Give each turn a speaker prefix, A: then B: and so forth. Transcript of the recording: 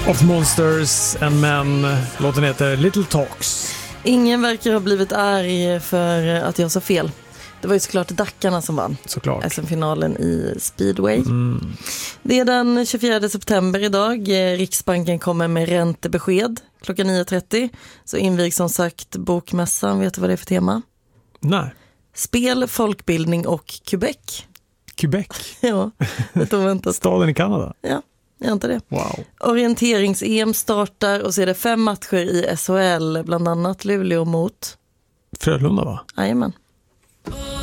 A: of Monsters and Men. Låten heter Little Talks.
B: Ingen verkar ha blivit arg för att jag sa fel. Det var ju såklart Dackarna som vann.
A: Såklart.
B: SM-finalen i Speedway. Det är den 24 september idag. Riksbanken kommer med räntebesked klockan 9.30. Så invigs som sagt bokmässan. Vet du vad det är för tema?
A: Nej.
B: Spel, folkbildning och Quebec.
A: Quebec?
B: Ja, det var väntat.
A: Staden i Kanada?
B: Ja, jag antar det.
A: Wow.
B: Orienterings-EM startar och så är det 5 matcher i SHL, bland annat Luleå mot
A: Frölunda, va?
B: Jajamän.